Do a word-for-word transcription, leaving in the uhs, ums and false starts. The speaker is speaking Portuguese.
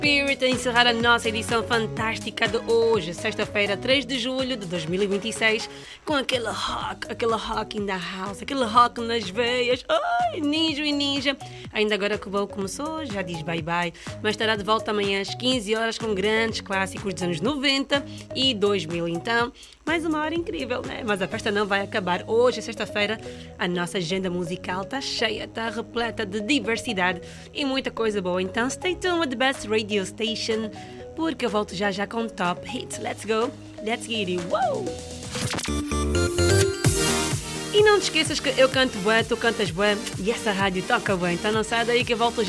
Spirit a encerrar a nossa edição fantástica de hoje, sexta-feira, três de julho de dois mil e vinte e seis, com aquele rock, aquele rock in the house, aquele rock nas veias. Ai, ninja e ninja. Ainda agora que o voo começou, já diz bye-bye, mas estará de volta amanhã às quinze horas com grandes clássicos dos anos noventa e dois mil. Então, mais uma hora incrível, né? Mas a festa não vai acabar. Hoje, sexta-feira, a nossa agenda musical está cheia, está repleta de diversidade e muita coisa boa. Então, stay tuned with the best radio station, porque eu volto já já com Top Hits. Let's go, let's get it, wow! E não te esqueças que eu canto bué, tu cantas bué e essa rádio toca bué. Então não sai daí que eu volto já.